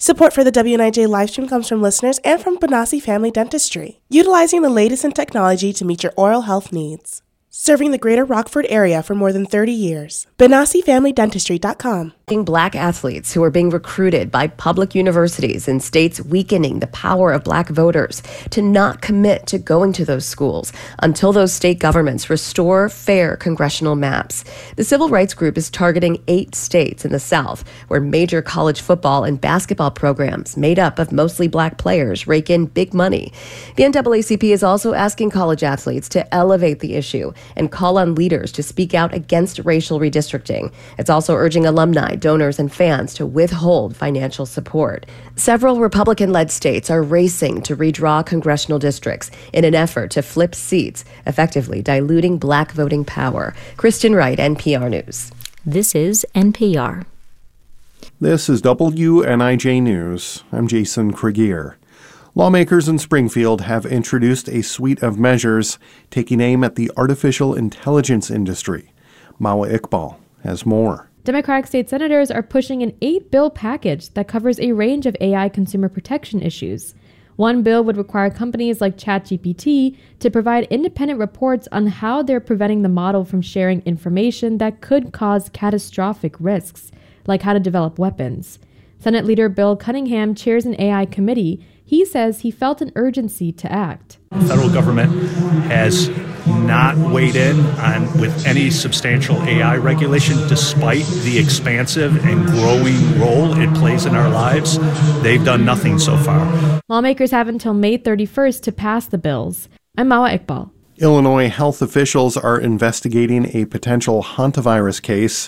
Support for the WNIJ livestream comes from listeners and from Benassi Family Dentistry, utilizing the latest in technology to meet your oral health needs. Serving the greater Rockford area for more than 30 years. BenassiFamilyDentistry.com. Black athletes who are being recruited by public universities in states weakening the power of black voters to not commit to going to those schools until those state governments restore fair congressional maps. The civil rights group is targeting 8 states in the South where major college football and basketball programs made up of mostly black players rake in big money. The NAACP is also asking college athletes to elevate the issue and call on leaders to speak out against racial redistricting. It's also urging alumni, donors, and fans to withhold financial support. Several Republican-led states are racing to redraw congressional districts in an effort to flip seats, effectively diluting black voting power. Kristen Wright, NPR News. This is NPR. This is WNIJ News. I'm Jason Krieger. Lawmakers in Springfield have introduced a suite of measures taking aim at the artificial intelligence industry. Mawa Iqbal has more. Democratic state senators are pushing an 8-bill package that covers a range of AI consumer protection issues. One bill would require companies like ChatGPT to provide independent reports on how they're preventing the model from sharing information that could cause catastrophic risks, like how to develop weapons. Senate Leader Bill Cunningham chairs an AI committee. He says he felt an urgency to act. The federal government has not weighed in on with any substantial AI regulation, despite the expansive and growing role it plays in our lives. They've done nothing so far. Lawmakers have until May 31st to pass the bills. I'm Mawa Iqbal. Illinois health officials are investigating a potential hantavirus case.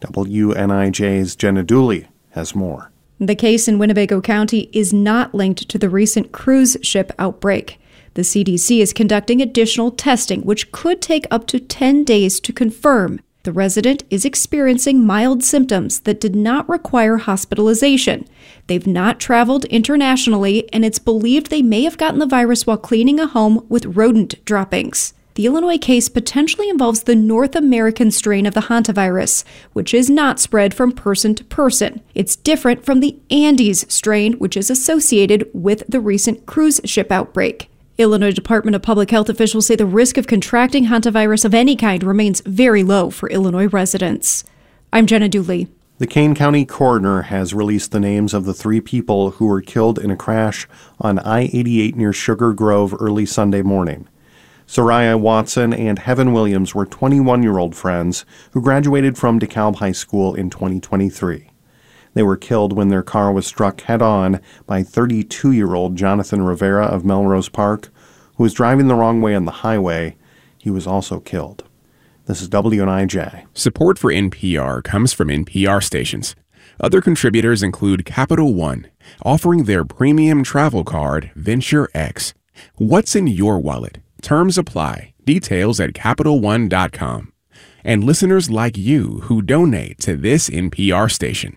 WNIJ's Jenna Dooley has more. The case in Winnebago County is not linked to the recent cruise ship outbreak. The CDC is conducting additional testing, which could take up to 10 days to confirm. The resident is experiencing mild symptoms that did not require hospitalization. They've not traveled internationally, and it's believed they may have gotten the virus while cleaning a home with rodent droppings. The Illinois case potentially involves the North American strain of the hantavirus, which is not spread from person to person. It's different from the Andes strain, which is associated with the recent cruise ship outbreak. Illinois Department of Public Health officials say the risk of contracting hantavirus of any kind remains very low for Illinois residents. I'm Jenna Dooley. The Kane County coroner has released the names of the 3 people who were killed in a crash on I-88 near Sugar Grove early Sunday morning. Soraya Watson and Heaven Williams were 21-year-old friends who graduated from DeKalb High School in 2023. They were killed when their car was struck head-on by 32-year-old Jonathan Rivera of Melrose Park, who was driving the wrong way on the highway. He was also killed. This is WNIJ. Support for NPR comes from NPR stations. Other contributors include Capital One, offering their premium travel card, Venture X. What's in your wallet? Terms apply. Details at CapitalOne.com. And listeners like you who donate to this NPR station.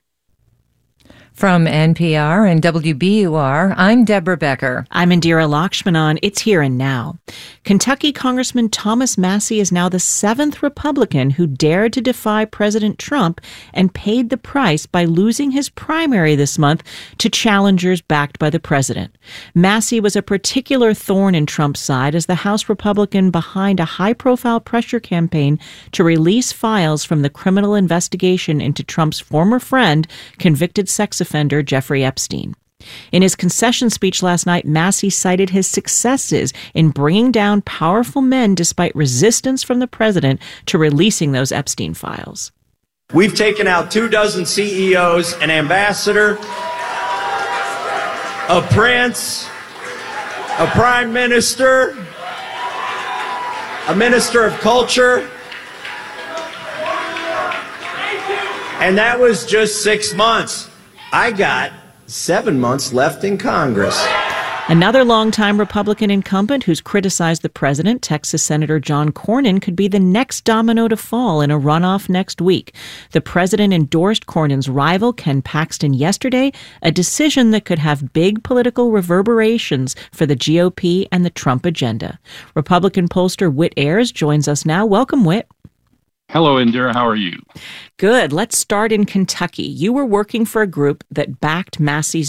From NPR and WBUR, I'm Deborah Becker. I'm Indira Lakshmanan. It's Here and Now. Kentucky Congressman Thomas Massie is now the 7th Republican who dared to defy President Trump and paid the price by losing his primary this month to challengers backed by the president. Massie was a particular thorn in Trump's side as the House Republican behind a high-profile pressure campaign to release files from the criminal investigation into Trump's former friend, convicted sex offender Jeffrey Epstein. In his concession speech last night, Massie cited his successes in bringing down powerful men despite resistance from the president to releasing those Epstein files. We've taken out 24 CEOs, an ambassador, a prince, a prime minister, a minister of culture, and that was just 6 months. I got 7 months left in Congress. Another longtime Republican incumbent who's criticized the president, Texas Senator John Cornyn, could be the next domino to fall in a runoff next week. The president endorsed Cornyn's rival, Ken Paxton, yesterday, a decision that could have big political reverberations for the GOP and the Trump agenda. Republican pollster Whit Ayers joins us now. Welcome, Whit. Hello, Indira. How are you? Good. Let's start in Kentucky. You were working for a group that backed Massie's